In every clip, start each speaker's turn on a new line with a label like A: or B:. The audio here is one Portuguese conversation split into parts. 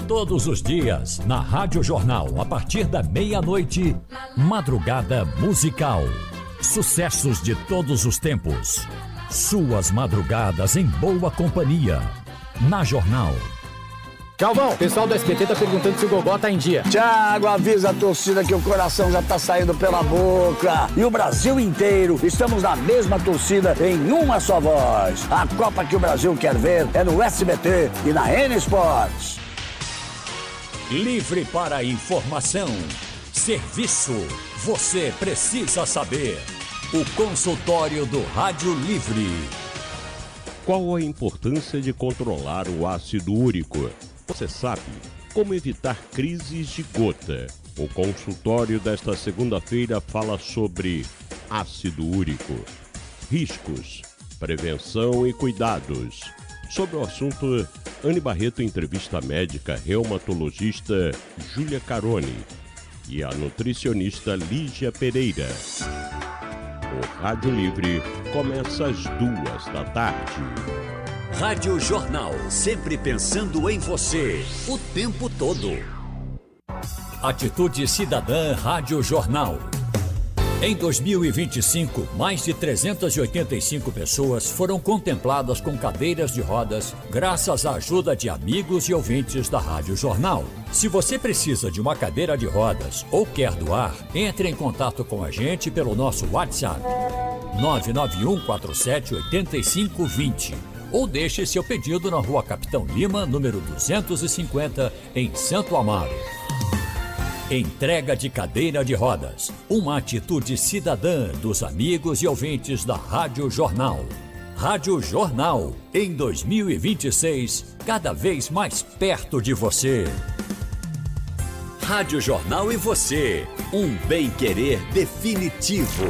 A: Todos os dias, na Rádio Jornal, a partir da meia-noite, Madrugada Musical. Sucessos de todos os tempos. Suas madrugadas em boa companhia. Na Jornal.
B: Calvão, o pessoal do SBT tá perguntando se o Gogó tá em dia.
C: Thiago, avisa a torcida que o coração já tá saindo pela boca. E o Brasil inteiro, estamos na mesma torcida em uma só voz. A Copa que o Brasil quer ver é no SBT e na N Sports.
A: Livre para informação. Serviço. Você precisa saber. O consultório do Rádio Livre.
D: Qual a importância de controlar o ácido úrico? Você sabe como evitar crises de gota? O consultório desta segunda-feira fala sobre ácido úrico, riscos, prevenção e cuidados. Sobre o assunto, Anne Barreto entrevista a médica reumatologista Júlia Caroni e a nutricionista Lígia Pereira. O Rádio Livre começa às 14h.
A: Rádio Jornal, sempre pensando em você, o tempo todo. Atitude Cidadã Rádio Jornal. Em 2025, mais de 385 pessoas foram contempladas com cadeiras de rodas, graças à ajuda de amigos e ouvintes da Rádio Jornal. Se você precisa de uma cadeira de rodas ou quer doar, entre em contato com a gente pelo nosso WhatsApp 991478520 ou deixe seu pedido na Rua Capitão Lima, número 250, em Santo Amaro. Entrega de cadeira de rodas, uma atitude cidadã dos amigos e ouvintes da Rádio Jornal. Rádio Jornal, em 2026, cada vez mais perto de você. Rádio Jornal e você, um bem-querer definitivo.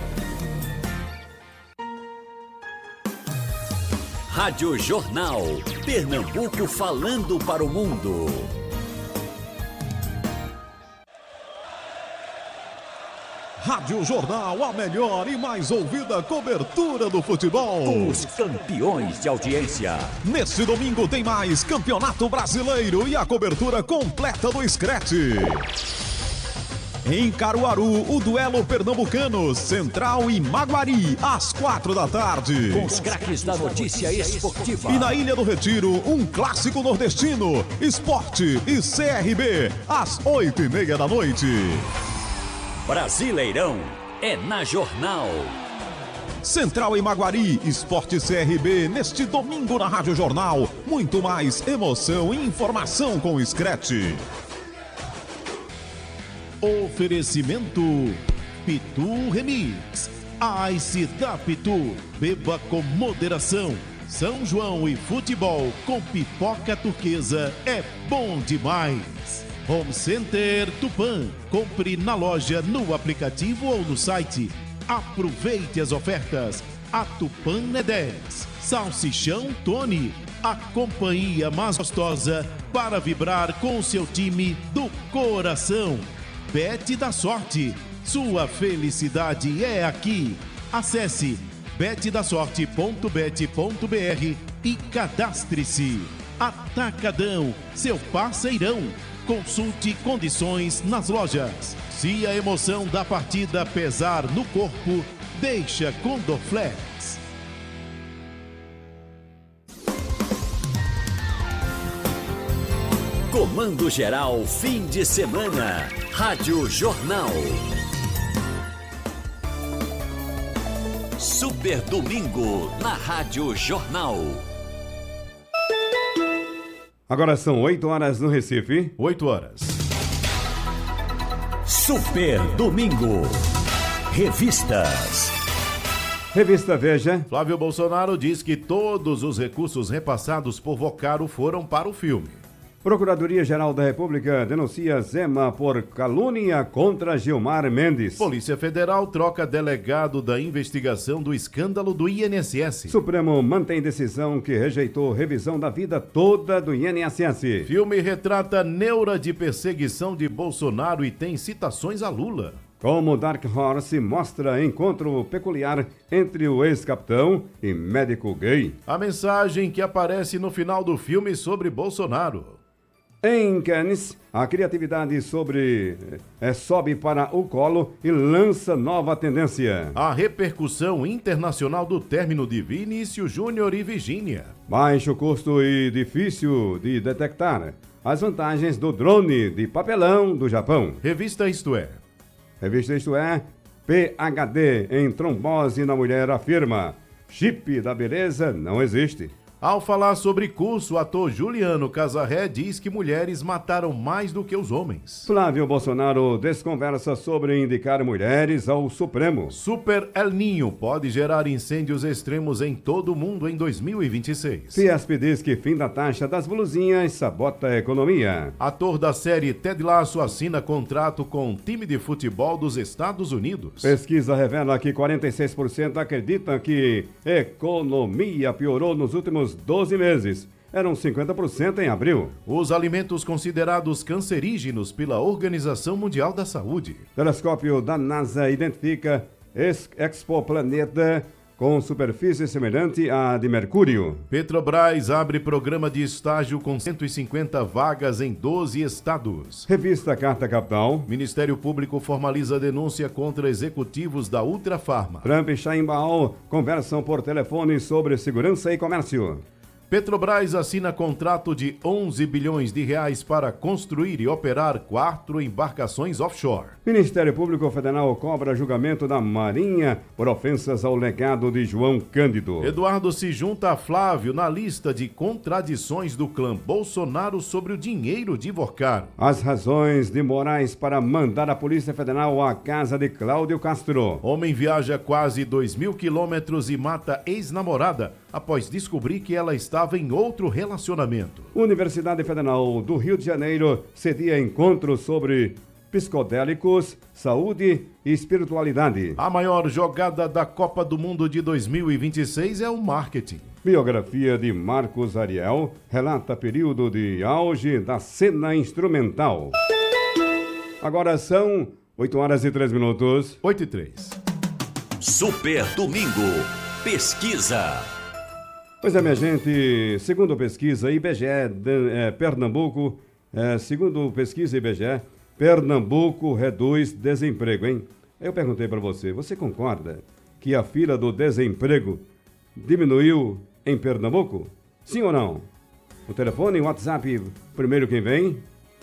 A: Rádio Jornal, Pernambuco falando para o mundo.
E: Rádio Jornal, a melhor e mais ouvida cobertura do futebol.
A: Os campeões de audiência.
E: Neste domingo tem mais Campeonato Brasileiro e a cobertura completa do Scratch. Em Caruaru, o duelo pernambucano, Central e Maguari, às 16h.
A: Com os craques da notícia esportiva.
E: E na Ilha do Retiro, um clássico nordestino, Esporte e CRB, às 20h30.
A: Brasileirão é na Jornal.
E: Central e Maguari, Esporte CRB, neste domingo na Rádio Jornal. Muito mais emoção e informação com o Scratch. Oferecimento Pitu Remix. Ice da Pitu. Beba com moderação. São João e futebol com pipoca turquesa é bom demais. Home Center Tupã. Compre na loja, no aplicativo ou no site. Aproveite as ofertas. A Tupã é 10. Salsichão Tony. A companhia mais gostosa para vibrar com o seu time do coração. Bet da Sorte. Sua felicidade é aqui. Acesse betdasorte.bet.br e cadastre-se. Atacadão, seu parceirão. Consulte condições nas lojas. Se a emoção da partida pesar no corpo, deixa com Dorflex.
A: Comando Geral, fim de semana. Rádio Jornal. Super Domingo, na Rádio Jornal.
F: Agora são 8h no Recife.
E: 8h.
A: Super Domingo. Revistas.
F: Revista Veja.
G: Flávio Bolsonaro diz que todos os recursos repassados por Vocaro foram para o filme.
F: Procuradoria-Geral da República denuncia Zema por calúnia contra Gilmar Mendes.
G: Polícia Federal troca delegado da investigação do escândalo do INSS.
F: Supremo mantém decisão que rejeitou revisão da vida toda do INSS.
G: Filme retrata neura de perseguição de Bolsonaro e tem citações a Lula.
F: Como Dark Horse mostra encontro peculiar entre o ex-capitão e médico gay.
G: A mensagem que aparece no final do filme sobre Bolsonaro.
F: Em Cannes, a criatividade sobe para o colo e lança nova tendência.
G: A repercussão internacional do término de Vinícius Júnior e Virgínia.
F: Baixo custo e difícil de detectar. As vantagens do drone de papelão do Japão.
G: Revista Isto É.
F: Revista Isto É, PhD em trombose na mulher afirma: chip da beleza não existe.
G: Ao falar sobre curso, o ator Juliano Casarré diz que mulheres mataram mais do que os homens.
F: Flávio Bolsonaro desconversa sobre indicar mulheres ao Supremo.
G: Super El Niño pode gerar incêndios extremos em todo o mundo em 2026.
F: Fiesp diz que fim da taxa das blusinhas sabota a economia.
G: Ator da série Ted Lasso assina contrato com um time de futebol dos Estados Unidos.
F: Pesquisa revela que 46% acreditam que economia piorou nos últimos 12 meses. Eram 50% em abril.
G: Os alimentos considerados cancerígenos pela Organização Mundial da Saúde.
F: Telescópio da NASA identifica exoplaneta com superfície semelhante à de Mercúrio.
G: Petrobras abre programa de estágio com 150 vagas em 12 estados.
F: Revista Carta Capital.
G: Ministério Público formaliza denúncia contra executivos da Ultrafarma.
F: Trump e Sheinbaum conversam por telefone sobre segurança e comércio.
G: Petrobras assina contrato de 11 bilhões de reais para construir e operar 4 embarcações offshore.
F: Ministério Público Federal cobra julgamento da Marinha por ofensas ao legado de João Cândido.
G: Eduardo se junta a Flávio na lista de contradições do clã Bolsonaro sobre o dinheiro de Vorcaro.
F: As razões de Moraes para mandar a Polícia Federal à casa de Cláudio Castro.
G: Homem viaja quase 2.000 quilômetros e mata ex-namorada após descobrir que ela estava em outro relacionamento.
F: Universidade Federal do Rio de Janeiro cedia encontro sobre psicodélicos, saúde e espiritualidade.
G: A maior jogada da Copa do Mundo de 2026 é o marketing.
F: Biografia de Marcos Ariel relata período de auge da cena instrumental. Agora são 8h03.
G: 8h03.
A: Super Domingo. Pesquisa.
F: Pois é, minha gente, segundo pesquisa IBGE, Pernambuco, Pernambuco reduz desemprego, hein? Eu perguntei para você concorda que a fila do desemprego diminuiu em Pernambuco? Sim ou não? O telefone, o WhatsApp, primeiro quem vem?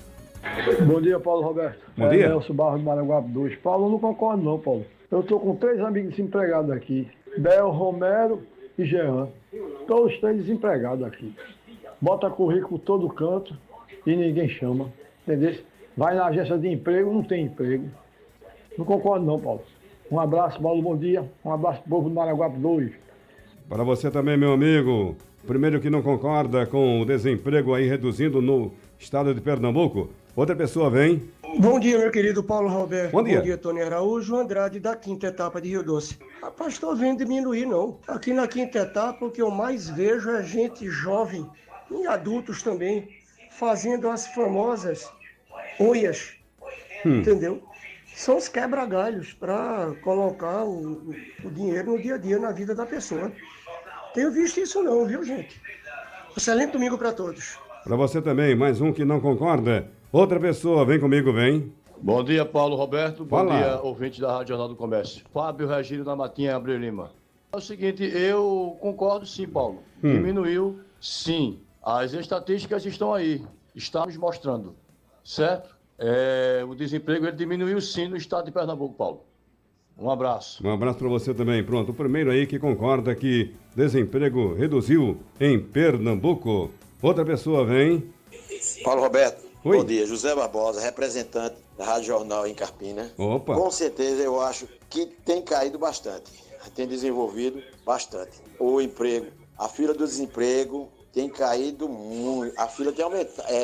H: Bom dia, Paulo Roberto.
F: Bom dia.
H: Nelson Barros de Maranguape 2. Paulo, eu não concordo não, Paulo. Eu estou com 3 amigos desempregados aqui. Del, Romero e Jean. Todos 3 desempregados aqui. Bota currículo todo canto e ninguém chama. Entendeu? Vai na agência de emprego, não tem emprego. Não concordo não, Paulo. Um abraço, Paulo, bom dia. Um abraço pro povo do Maranguape 2.
F: Para você também, meu amigo. Primeiro que não concorda com o desemprego aí reduzindo no estado de Pernambuco. Outra pessoa vem.
I: Bom dia, meu querido Paulo Roberto.
F: Bom dia.
I: Bom dia, Tony Araújo, Andrade, da quinta etapa de Rio Doce. Rapaz, estou vendo diminuir, não. Aqui na quinta etapa, o que eu mais vejo é gente jovem e adultos também, fazendo as famosas unhas, entendeu? São os quebra-galhos para colocar o dinheiro no dia a dia, na vida da pessoa. Tenho visto isso não, viu, gente? Excelente domingo para todos.
F: Para você também, mais um que não concorda. Outra pessoa, vem comigo, vem.
J: Bom dia, Paulo Roberto. Bom
F: Fala.
J: dia, ouvinte da Rádio Jornal do Comércio. Fábio Regílio da Matinha, Abreu Lima. É o seguinte, eu concordo sim, Paulo. Diminuiu, sim. As estatísticas estão aí, estamos mostrando, certo? O desemprego ele diminuiu sim no estado de Pernambuco, Paulo. Um abraço.
F: Um abraço para você também. Pronto, o primeiro aí que concorda que desemprego reduziu em Pernambuco. Outra pessoa vem.
K: Paulo Roberto,
F: Oi.
K: Bom dia. José Barbosa, representante da Rádio Jornal em Carpina.
F: Opa.
K: Com certeza eu acho que tem caído bastante, tem desenvolvido bastante. O emprego, a fila do desemprego tem caído muito, a fila tem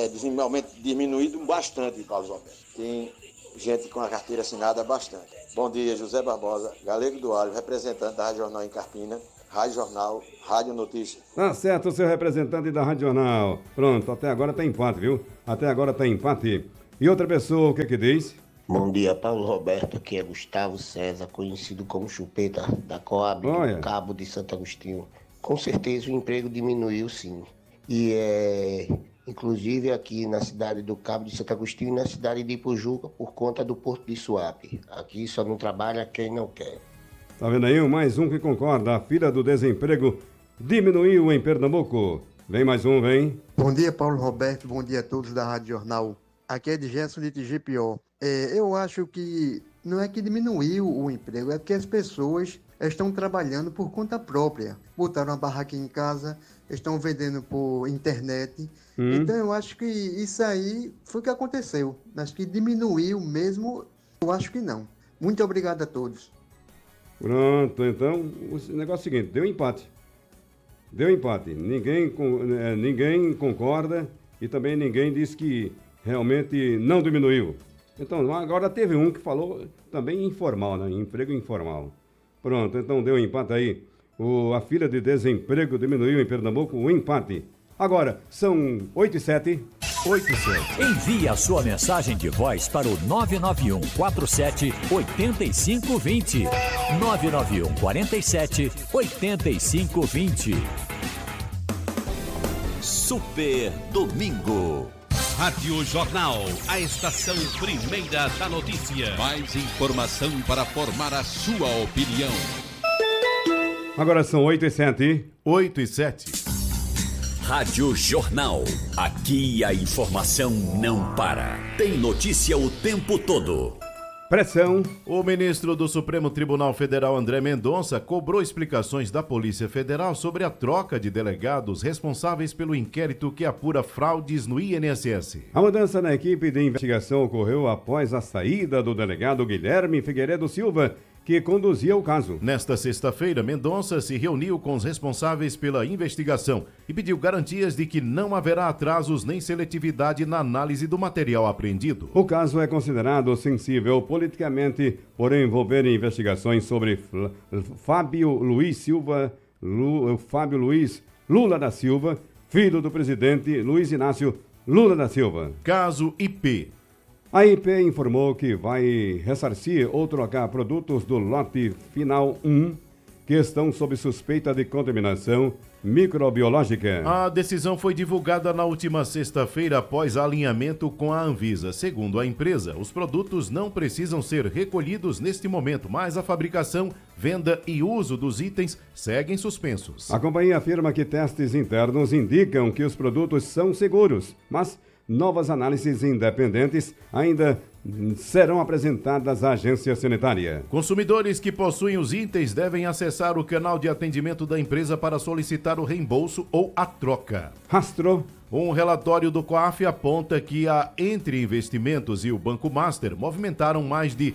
K: diminuído bastante, Paulo Roberto. Tem gente com a carteira assinada bastante. Bom dia, José Barbosa, Galego do Alho, representante da Rádio Jornal em Carpina. Rádio Jornal, Rádio Notícia.
F: Tá certo, o seu representante da Rádio Jornal. Pronto, até agora tá empate, viu? Até agora tá empate. E outra pessoa, o que diz?
L: Bom dia, Paulo Roberto, aqui é Gustavo César, conhecido como Chupeta, da Coab, do Cabo de Santo Agostinho. Com certeza o emprego diminuiu sim. E inclusive aqui na cidade do Cabo de Santo Agostinho e na cidade de Ipujuca, por conta do Porto de Suape. Aqui só não trabalha quem não quer.
F: Tá vendo aí? Mais um que concorda. A fila do desemprego diminuiu em Pernambuco. Vem mais um, vem.
M: Bom dia, Paulo Roberto. Bom dia a todos da Rádio Jornal. Aqui é de Gerson de TGPO. Eu acho que não é que diminuiu o emprego, é que as pessoas estão trabalhando por conta própria. Botaram a barraca em casa, estão vendendo por internet. Então eu acho que isso aí foi o que aconteceu. Mas que diminuiu mesmo, eu acho que não. Muito obrigado a todos.
F: Pronto, então o negócio é o seguinte, deu empate. Ninguém concorda e também ninguém diz que realmente não diminuiu. Então, agora teve um que falou também informal, né? Emprego informal. Pronto, então deu empate aí. A fila de desemprego diminuiu em Pernambuco, um empate. Agora, são 8h07.
A: Envie a sua mensagem de voz para o 991 47 8520. 991 47 8520. Super Domingo.
N: Rádio Jornal, a estação primeira da notícia. Mais informação para formar a sua opinião.
F: Agora são 8h07.
G: 8h07.
A: Rádio Jornal. Aqui a informação não para. Tem notícia o tempo todo.
F: Pressão.
G: O ministro do Supremo Tribunal Federal, André Mendonça, cobrou explicações da Polícia Federal sobre a troca de delegados responsáveis pelo inquérito que apura fraudes no INSS.
F: A mudança na equipe de investigação ocorreu após a saída do delegado Guilherme Figueiredo Silva, que conduzia o caso.
G: Nesta sexta-feira, Mendonça se reuniu com os responsáveis pela investigação e pediu garantias de que não haverá atrasos nem seletividade na análise do material apreendido.
F: O caso é considerado sensível politicamente por envolver investigações sobre Fábio Luiz Lula da Silva, filho do presidente Luiz Inácio Lula da Silva.
G: Caso IP.
F: A IP informou que vai ressarcir ou trocar produtos do lote final 1 que estão sob suspeita de contaminação microbiológica.
G: A decisão foi divulgada na última sexta-feira após alinhamento com a Anvisa. Segundo a empresa, os produtos não precisam ser recolhidos neste momento, mas a fabricação, venda e uso dos itens seguem suspensos.
F: A companhia afirma que testes internos indicam que os produtos são seguros, mas novas análises independentes ainda serão apresentadas à agência sanitária.
G: Consumidores que possuem os itens devem acessar o canal de atendimento da empresa para solicitar o reembolso ou a troca.
F: Rastro.
G: Um relatório do COAF aponta que a Entre Investimentos e o Banco Master movimentaram mais de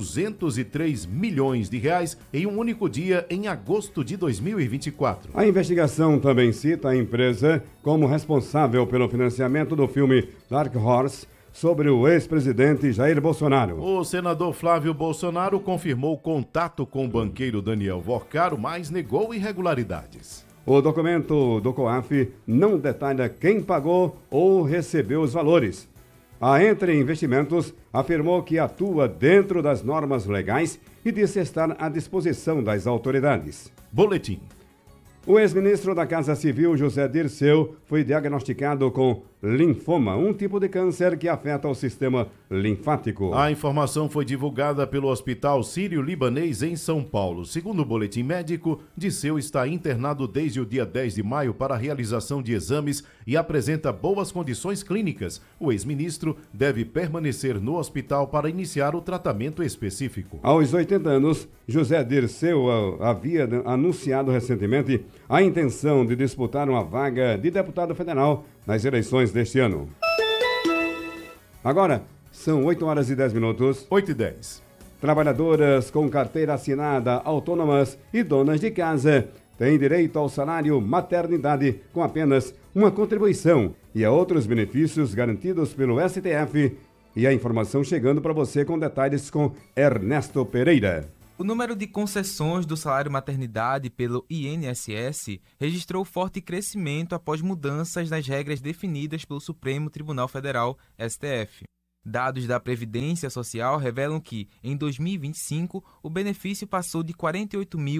G: 203 milhões de reais em um único dia em agosto de 2024.
F: A investigação também cita a empresa como responsável pelo financiamento do filme Dark Horse sobre o ex-presidente Jair Bolsonaro.
G: O senador Flávio Bolsonaro confirmou contato com o banqueiro Daniel Vorcaro, mas negou irregularidades.
F: O documento do COAF não detalha quem pagou ou recebeu os valores. A Entre Investimentos afirmou que atua dentro das normas legais e disse estar à disposição das autoridades.
G: Boletim.
F: O ex-ministro da Casa Civil, José Dirceu, foi diagnosticado com linfoma, um tipo de câncer que afeta o sistema linfático.
G: A informação foi divulgada pelo Hospital Sírio-Libanês em São Paulo. Segundo o boletim médico, Dirceu está internado desde o dia 10 de maio para a realização de exames e apresenta boas condições clínicas. O ex-ministro deve permanecer no hospital para iniciar o tratamento específico.
F: Aos 80 anos, José Dirceu havia anunciado recentemente a intenção de disputar uma vaga de deputado federal nas eleições deste ano. Agora, são 8h10.
G: 8h10.
F: Trabalhadoras com carteira assinada, autônomas e donas de casa têm direito ao salário maternidade com apenas uma contribuição e a outros benefícios garantidos pelo STF. E a informação chegando para você com detalhes com Ernesto Pereira.
O: O número de concessões do salário maternidade pelo INSS registrou forte crescimento após mudanças nas regras definidas pelo Supremo Tribunal Federal, STF. Dados da Previdência Social revelam que, em 2025, o benefício passou de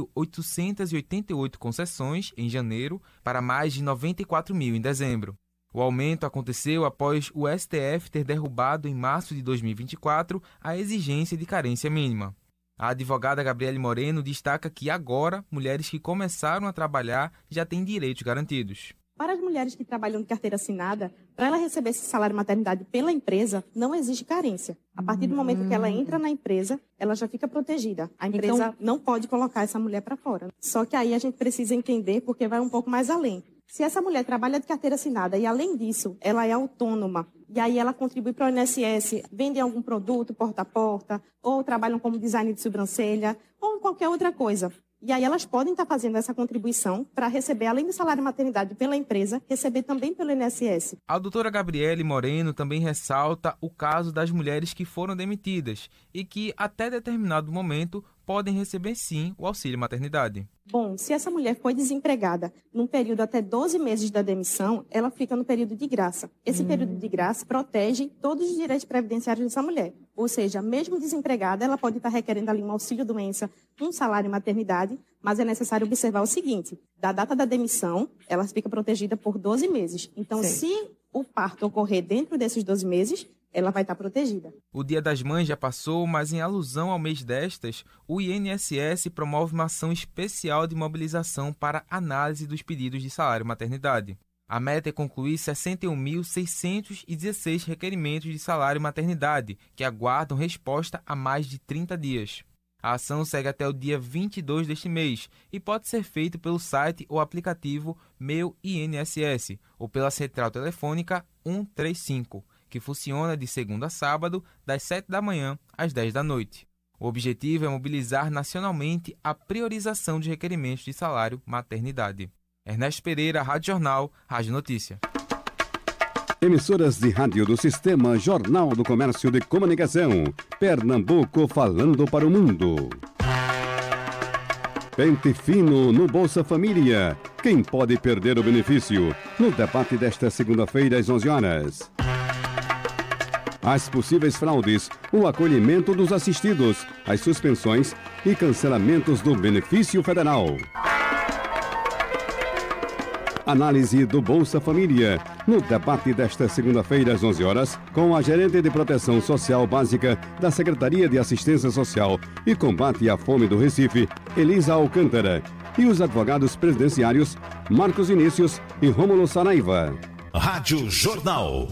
O: 48.888 concessões em janeiro para mais de 94 mil em dezembro. O aumento aconteceu após o STF ter derrubado em março de 2024 a exigência de carência mínima. A advogada Gabriele Moreno destaca que agora, mulheres que começaram a trabalhar já têm direitos garantidos.
P: Para as mulheres que trabalham de carteira assinada, para ela receber esse salário maternidade pela empresa, não existe carência. A partir do momento que ela entra na empresa, ela já fica protegida. A empresa não pode colocar essa mulher para fora. Só que aí a gente precisa entender, porque vai um pouco mais além. Se essa mulher trabalha de carteira assinada e, além disso, ela é autônoma, e aí ela contribui para o INSS, vende algum produto porta a porta, ou trabalham como design de sobrancelha, ou qualquer outra coisa. E aí elas podem estar fazendo essa contribuição para receber, além do salário maternidade pela empresa, receber também pelo INSS.
O: A doutora Gabriele Moreno também ressalta o caso das mulheres que foram demitidas e que, até determinado momento, podem receber sim o auxílio maternidade.
P: Bom, se essa mulher foi desempregada num período até 12 meses da demissão, ela fica no período de graça. Esse período de graça protege todos os direitos previdenciários dessa mulher. Ou seja, mesmo desempregada, ela pode estar requerendo ali um auxílio-doença, um salário maternidade, mas é necessário observar o seguinte: da data da demissão, ela fica protegida por 12 meses. Então, se o parto ocorrer dentro desses 12 meses, ela vai estar protegida.
O: O Dia das Mães já passou, mas em alusão ao mês destas, o INSS promove uma ação especial de mobilização para análise dos pedidos de salário maternidade. A meta é concluir 61.616 requerimentos de salário maternidade, que aguardam resposta há mais de 30 dias. A ação segue até o dia 22 deste mês e pode ser feita pelo site ou aplicativo Meu INSS ou pela central telefônica 135, que funciona de segunda a sábado, das 7 da manhã às 10 da noite. O objetivo é mobilizar nacionalmente a priorização de requerimentos de salário maternidade. Ernesto Pereira, Rádio Jornal, Rádio Notícia.
F: Emissoras de rádio do Sistema Jornal do Comércio de Comunicação. Pernambuco falando para o mundo. Pente fino no Bolsa Família. Quem pode perder o benefício? No debate desta segunda-feira às 11 horas. As possíveis fraudes, o acolhimento dos assistidos, as suspensões e cancelamentos do benefício federal. Análise do Bolsa Família, no debate desta segunda-feira às 11 horas, com a gerente de Proteção Social Básica da Secretaria de Assistência Social e Combate à Fome do Recife, Elisa Alcântara, e os advogados presidenciários Marcos Vinícius e Rômulo Saraiva.
N: Rádio Jornal.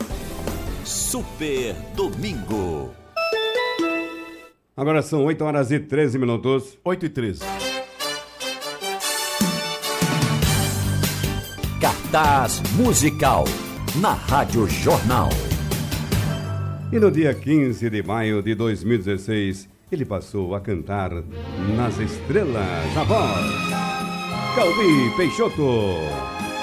Q: Super Domingo.
F: Agora são 8 horas e 13 minutos.
G: 8 e 13.
Q: Cartaz musical na Rádio Jornal.
F: E no dia 15 de maio de 2016, ele passou a cantar nas estrelas a voz Calbi Peixoto.